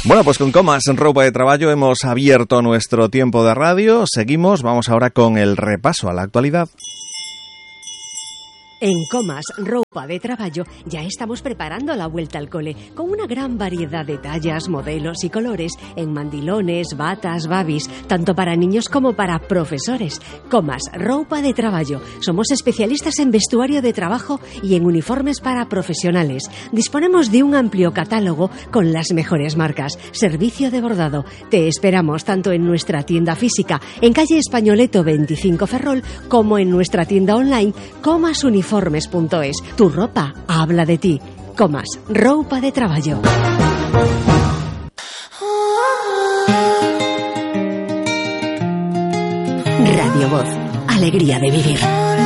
Bueno, pues con Comas Roupa de Traballo hemos abierto nuestro tiempo de radio. Seguimos, vamos ahora con el repaso a la actualidad. En Comas Roupa de Traballo ya estamos preparando la vuelta al cole con una gran variedad de tallas, modelos y colores en mandilones, batas, babis, tanto para niños como para profesores. Comas Roupa de Traballo. Somos especialistas en vestuario de trabajo y en uniformes para profesionales. Disponemos de un amplio catálogo con las mejores marcas. Servicio de bordado. Te esperamos tanto en nuestra tienda física en calle Españoleto 25 Ferrol como en nuestra tienda online comasuniformes.es. Tu ropa habla de ti. Comas Roupa de Traballo. Radio Voz. Alegría de vivir.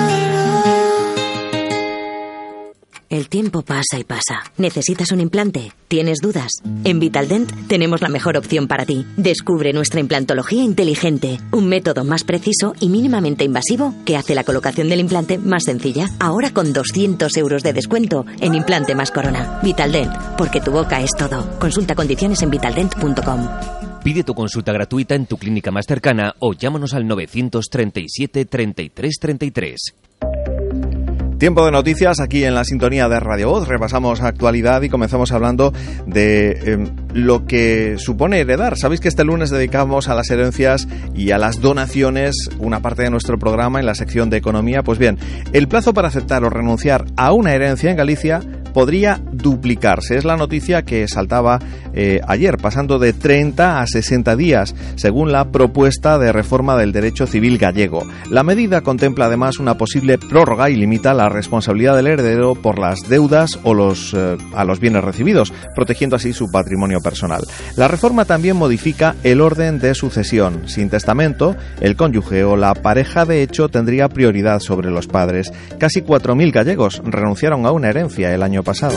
El tiempo pasa y pasa. ¿Necesitas un implante? ¿Tienes dudas? En Vitaldent tenemos la mejor opción para ti. Descubre nuestra implantología inteligente, un método más preciso y mínimamente invasivo que hace la colocación del implante más sencilla. Ahora con 200 euros de descuento en implante más corona. Vitaldent, porque tu boca es todo. Consulta condiciones en vitaldent.com. Pide tu consulta gratuita en tu clínica más cercana o llámanos al 937 33 33. Tiempo de noticias aquí en la sintonía de Radio Voz. Repasamos actualidad y comenzamos hablando de lo que supone heredar. Sabéis que este lunes dedicamos a las herencias y a las donaciones una parte de nuestro programa en la sección de economía. Pues bien, el plazo para aceptar o renunciar a una herencia en Galicia podría duplicarse. Es la noticia que saltaba ayer, pasando de 30 a 60 días, según la propuesta de reforma del derecho civil gallego. La medida contempla además una posible prórroga y limita la responsabilidad del heredero por las deudas o a los bienes recibidos, protegiendo así su patrimonio personal. La reforma también modifica el orden de sucesión. Sin testamento, el cónyuge o la pareja de hecho tendría prioridad sobre los padres. Casi 4.000 gallegos renunciaron a una herencia el año pasado.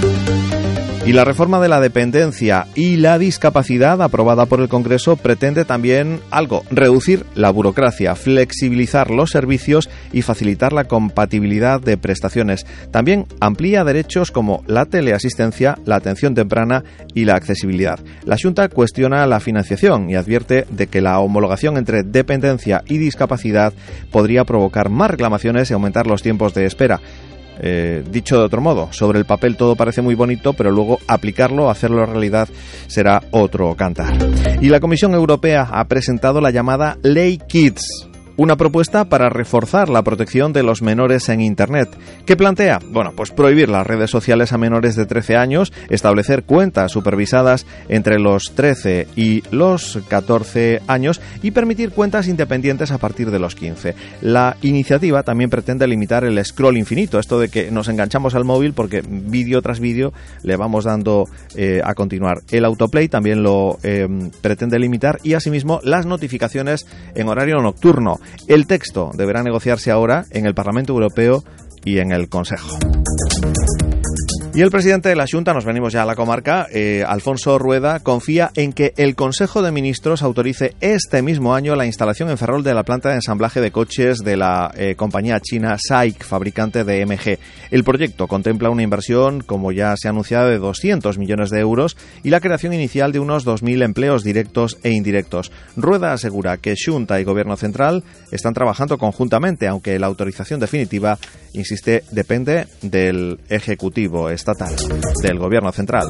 Y la reforma de la dependencia y la discapacidad aprobada por el Congreso pretende también algo: reducir la burocracia, flexibilizar los servicios y facilitar la compatibilidad de prestaciones. También amplía derechos como la teleasistencia, la atención temprana y la accesibilidad. La Xunta cuestiona la financiación y advierte de que la homologación entre dependencia y discapacidad podría provocar más reclamaciones y aumentar los tiempos de espera. Dicho de otro modo, sobre el papel todo parece muy bonito, pero luego aplicarlo, hacerlo realidad, será otro cantar. Y la Comisión Europea ha presentado la llamada Ley Kids, una propuesta para reforzar la protección de los menores en Internet. ¿Qué plantea? Bueno, pues prohibir las redes sociales a menores de 13 años, establecer cuentas supervisadas entre los 13 y los 14 años y permitir cuentas independientes a partir de los 15. La iniciativa también pretende limitar el scroll infinito, esto de que nos enganchamos al móvil porque vídeo tras vídeo le vamos dando a continuar. El autoplay también lo pretende limitar y asimismo las notificaciones en horario nocturno. El texto deberá negociarse ahora en el Parlamento Europeo y en el Consejo. Y el presidente de la Xunta, nos venimos ya a la comarca, Alfonso Rueda, confía en que el Consejo de Ministros autorice este mismo año la instalación en Ferrol de la planta de ensamblaje de coches de la compañía china SAIC, fabricante de MG. El proyecto contempla una inversión, como ya se ha anunciado, de 200 millones de euros y la creación inicial de unos 2.000 empleos directos e indirectos. Rueda asegura que Xunta y Gobierno Central están trabajando conjuntamente, aunque la autorización definitiva, insiste, depende del Ejecutivo estatal, del Gobierno Central.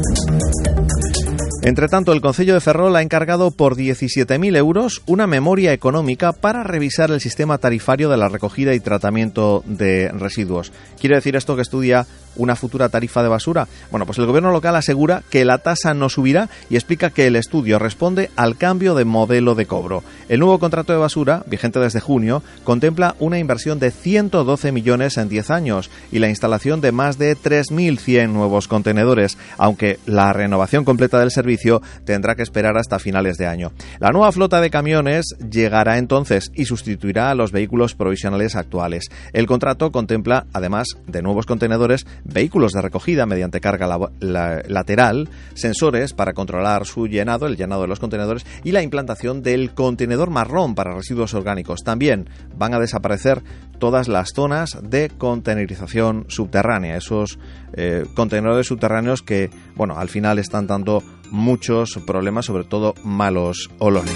Entre tanto, el Concello de Ferrol ha encargado por 17.000 euros una memoria económica para revisar el sistema tarifario de la recogida y tratamiento de residuos. ¿Quiere decir esto que estudia una futura tarifa de basura? Bueno, pues el gobierno local asegura que la tasa no subirá y explica que el estudio responde al cambio de modelo de cobro. El nuevo contrato de basura, vigente desde junio, contempla una inversión de 112 millones en 10 años y la instalación de más de 3.100 nuevos contenedores, aunque la renovación completa del servicio tendrá que esperar hasta finales de año. La nueva flota de camiones llegará entonces y sustituirá a los vehículos provisionales actuales. El contrato contempla, además de nuevos contenedores, vehículos de recogida mediante carga lateral, sensores para controlar su llenado, el llenado de los contenedores, y la implantación del contenedor marrón para residuos orgánicos. También van a desaparecer todas las zonas de contenerización subterránea, esos contenedores subterráneos que, bueno, al final están dando muchos problemas, sobre todo malos olores.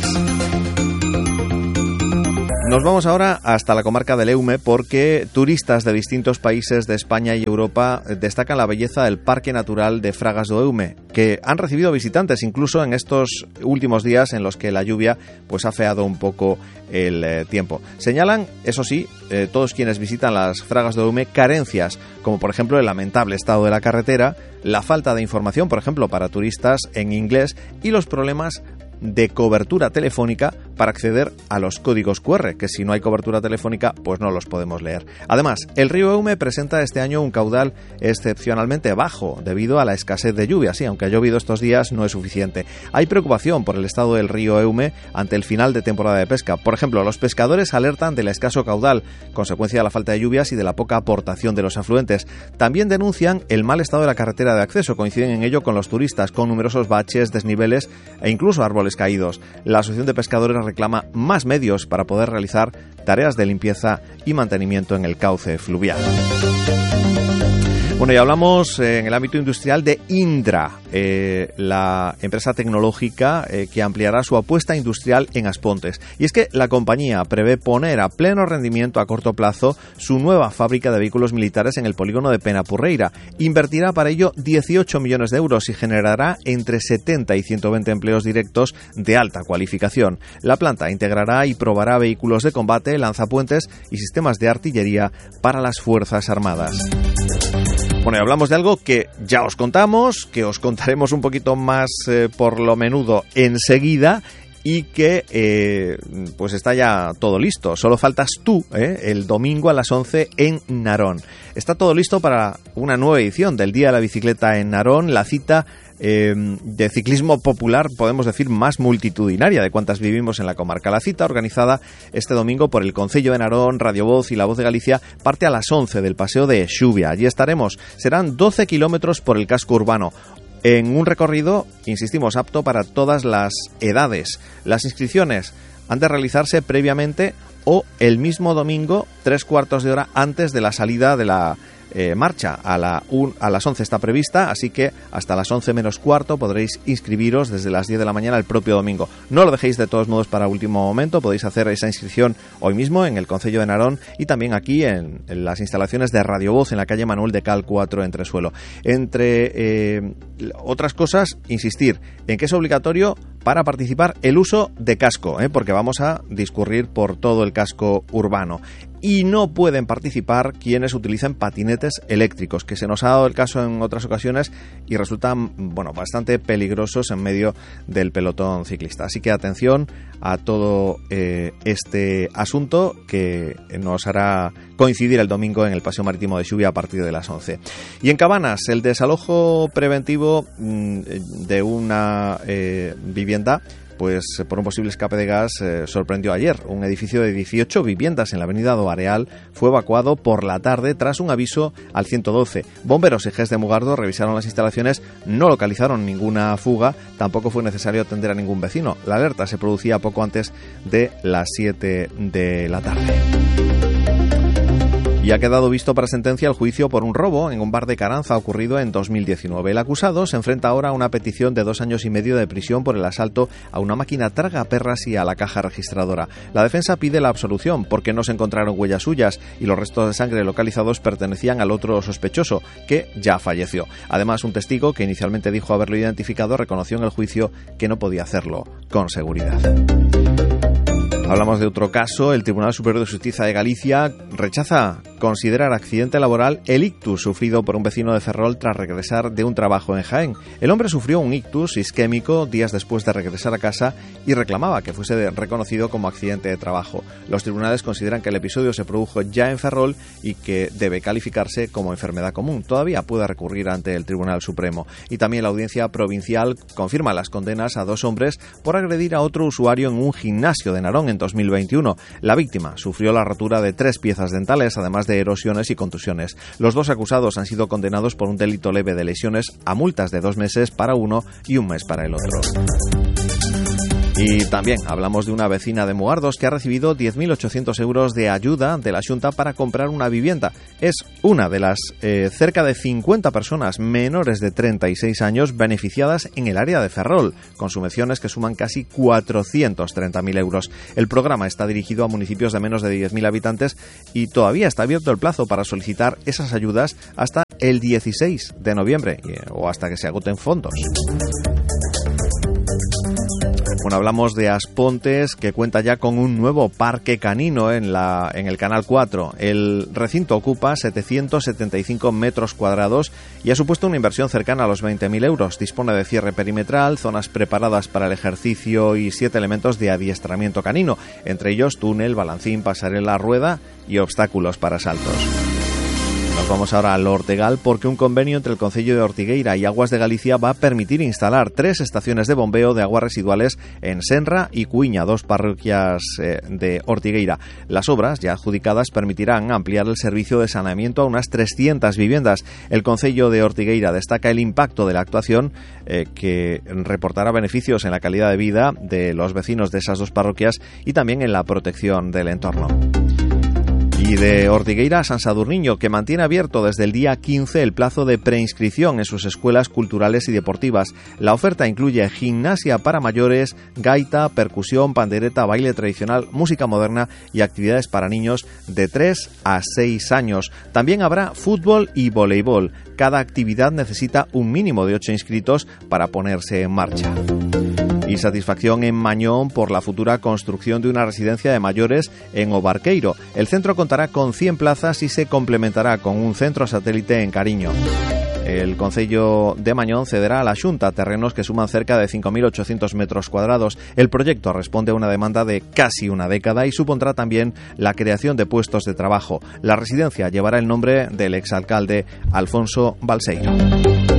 Nos vamos ahora hasta la comarca del Eume porque turistas de distintos países de España y Europa destacan la belleza del Parque Natural de Fragas do Eume, que han recibido visitantes incluso en estos últimos días en los que la lluvia pues ha afeado un poco el tiempo. Señalan, eso sí, todos quienes visitan las Fragas do Eume, carencias, como por ejemplo el lamentable estado de la carretera, la falta de información, por ejemplo, para turistas en inglés y los problemas de cobertura telefónica para acceder a los códigos QR, que si no hay cobertura telefónica pues no los podemos leer. Además, el río Eume presenta este año un caudal excepcionalmente bajo debido a la escasez de lluvia. Sí, aunque ha llovido estos días no es suficiente. Hay preocupación por el estado del río Eume ante el final de temporada de pesca. Por ejemplo, los pescadores alertan del escaso caudal, consecuencia de la falta de lluvias y de la poca aportación de los afluentes. También denuncian el mal estado de la carretera de acceso. Coinciden en ello con los turistas, con numerosos baches, desniveles e incluso árboles caídos. La Asociación de Pescadores reclama más medios para poder realizar tareas de limpieza y mantenimiento en el cauce fluvial. Bueno, y hablamos en el ámbito industrial de Indra, la empresa tecnológica que ampliará su apuesta industrial en Aspontes. Y es que la compañía prevé poner a pleno rendimiento a corto plazo su nueva fábrica de vehículos militares en el polígono de Penapurreira. Invertirá para ello 18 millones de euros y generará entre 70 y 120 empleos directos de alta cualificación. La planta integrará y probará vehículos de combate, lanzapuentes y sistemas de artillería para las Fuerzas Armadas. Bueno, y hablamos de algo que ya os contamos, que os contaremos un poquito más por lo menudo enseguida y que pues está ya todo listo. Solo faltas tú, el domingo a las 11 en Narón. Está todo listo para una nueva edición del Día de la Bicicleta en Narón, la cita de ciclismo popular, podemos decir, más multitudinaria de cuantas vivimos en la comarca. La cita, organizada este domingo por el Concello de Narón, Radio Voz y La Voz de Galicia, parte a las 11 del Paseo de Xuvia. Allí estaremos. Serán 12 kilómetros por el casco urbano, en un recorrido, insistimos, apto para todas las edades. Las inscripciones han de realizarse previamente o el mismo domingo, 3/4 de hora antes de la salida de la marcha. A las 11 está prevista, así que hasta las 11 menos cuarto podréis inscribiros desde las 10 de la mañana el propio domingo. No lo dejéis de todos modos para último momento, podéis hacer esa inscripción hoy mismo en el Concello de Narón y también aquí en las instalaciones de Radio Voz en la calle Manuel de Cal 4 en Tresuelo. Entre otras cosas, insistir en que es obligatorio para participar el uso de casco, porque vamos a discurrir por todo el casco urbano. Y no pueden participar quienes utilicen patinetes eléctricos, que se nos ha dado el caso en otras ocasiones y resultan, bueno, bastante peligrosos en medio del pelotón ciclista. Así que atención a todo este asunto que nos hará coincidir el domingo en el Paseo Marítimo de Xuvia a partir de las 11. Y en Cabanas, el desalojo preventivo de una vivienda, pues por un posible escape de gas, sorprendió ayer. Un edificio de 18 viviendas en la avenida do Areal fue evacuado por la tarde tras un aviso al 112. Bomberos y GES de Mugardo revisaron las instalaciones, no localizaron ninguna fuga, tampoco fue necesario atender a ningún vecino. La alerta se producía poco antes de las 7 de la tarde. Y ha quedado visto para sentencia el juicio por un robo en un bar de Caranza ocurrido en 2019. El acusado se enfrenta ahora a una petición de 2 años y medio de prisión por el asalto a una máquina tragaperras y a la caja registradora. La defensa pide la absolución porque no se encontraron huellas suyas y los restos de sangre localizados pertenecían al otro sospechoso, que ya falleció. Además, un testigo que inicialmente dijo haberlo identificado reconoció en el juicio que no podía hacerlo con seguridad. Hablamos de otro caso. El Tribunal Superior de Justicia de Galicia rechaza considerar accidente laboral el ictus sufrido por un vecino de Ferrol tras regresar de un trabajo en Jaén. El hombre sufrió un ictus isquémico días después de regresar a casa y reclamaba que fuese reconocido como accidente de trabajo. Los tribunales consideran que el episodio se produjo ya en Ferrol y que debe calificarse como enfermedad común. Todavía puede recurrir ante el Tribunal Supremo. Y también la Audiencia Provincial confirma las condenas a 2 hombres por agredir a otro usuario en un gimnasio de Narón en 2021. La víctima sufrió la rotura de 3 piezas dentales, además de erosiones y contusiones. Los 2 acusados han sido condenados por un delito leve de lesiones a multas de 2 meses para uno y 1 mes para el otro. Y también hablamos de una vecina de Mugardos que ha recibido 10.800 euros de ayuda de la Xunta para comprar una vivienda. Es una de las cerca de 50 personas menores de 36 años beneficiadas en el área de Ferrol, con subvenciones que suman casi 430.000 euros. El programa está dirigido a municipios de menos de 10.000 habitantes y todavía está abierto el plazo para solicitar esas ayudas hasta el 16 de noviembre o hasta que se agoten fondos. Bueno, hablamos de Aspontes, que cuenta ya con un nuevo parque canino en el Canal 4. El recinto ocupa 775 metros cuadrados y ha supuesto una inversión cercana a los 20.000 euros. Dispone de cierre perimetral, zonas preparadas para el ejercicio y 7 elementos de adiestramiento canino, entre ellos túnel, balancín, pasarela, rueda y obstáculos para saltos. Nos vamos ahora al Ortegal porque un convenio entre el Concello de Ortigueira y Aguas de Galicia va a permitir instalar 3 estaciones de bombeo de aguas residuales en Senra y Cuiña, 2 parroquias de Ortigueira. Las obras ya adjudicadas permitirán ampliar el servicio de saneamiento a unas 300 viviendas. El Concello de Ortigueira destaca el impacto de la actuación que reportará beneficios en la calidad de vida de los vecinos de esas 2 parroquias y también en la protección del entorno. Y de Ortigueira a San Sadurniño, que mantiene abierto desde el día 15 el plazo de preinscripción en sus escuelas culturales y deportivas. La oferta incluye gimnasia para mayores, gaita, percusión, pandereta, baile tradicional, música moderna y actividades para niños de 3 a 6 años. También habrá fútbol y voleibol. Cada actividad necesita un mínimo de 8 inscritos para ponerse en marcha. Y satisfacción en Mañón por la futura construcción de una residencia de mayores en Obarqueiro. El centro contará con 100 plazas y se complementará con un centro satélite en Cariño. El Concello de Mañón cederá a la Xunta terrenos que suman cerca de 5.800 metros cuadrados. El proyecto responde a una demanda de casi una década y supondrá también la creación de puestos de trabajo. La residencia llevará el nombre del exalcalde Alfonso Balseiro.